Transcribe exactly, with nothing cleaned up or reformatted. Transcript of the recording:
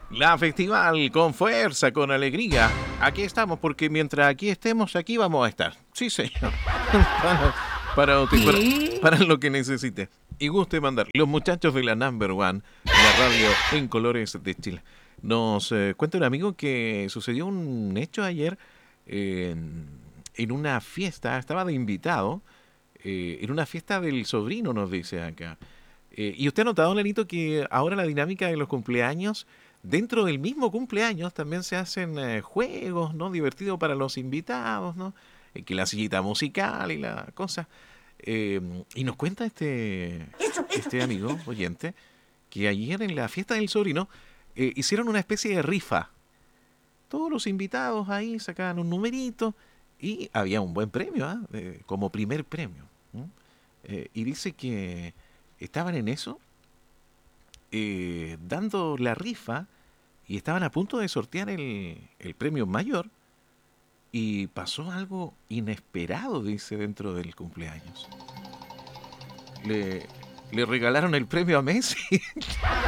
La festival con fuerza, con alegría. Aquí estamos porque mientras aquí estemos, aquí vamos a estar. Sí, señor. para, para, para, ¿Qué? para lo que necesite. Y guste mandar. Los muchachos de la Number One, la radio en colores de Chile. Nos eh, cuenta un amigo que sucedió un hecho ayer eh, en una fiesta. Estaba de invitado. Eh, en una fiesta del sobrino, nos dice acá. Eh, y usted ha notado, Lenito, que ahora la dinámica de los cumpleaños, dentro del mismo cumpleaños también se hacen eh, juegos, ¿no? Divertidos para los invitados, ¿no? Eh, que la sillita musical y la cosa. Eh, y nos cuenta este, este amigo, oyente, que ayer en la fiesta del sobrino eh, hicieron una especie de rifa. Todos los invitados ahí sacaban un numerito y había un buen premio, ¿ah? Eh, como primer premio. ¿No? Eh, y dice que estaban en eso, eh, dando la rifa y estaban a punto de sortear el, el premio mayor y pasó algo inesperado, dice, dentro del cumpleaños. Le, le regalaron el premio a Messi.